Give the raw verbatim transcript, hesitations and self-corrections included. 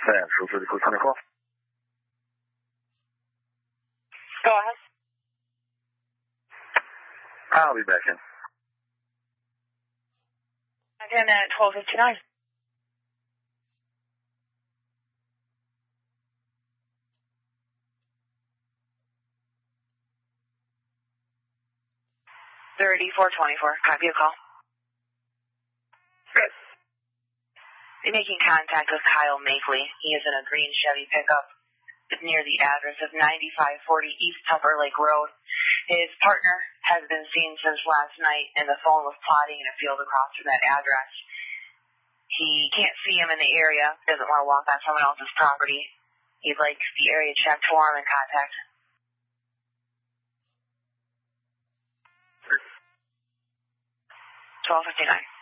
Central thirty-four twenty-four. Go ahead. I'll be back in. Again at twelve fifty-nine. thirty-four twenty-four. Copy a call. Good. Be making contact with Kyle Makeley. He is in a green Chevy pickup near the address of ninety-five forty East Tupper Lake Road. His partner has been seen since last night, and the phone was plotting in a field across from that address. He can't see him in the area, doesn't want to walk on someone else's property. He'd like the area checked for him and contact. twelve fifty-nine.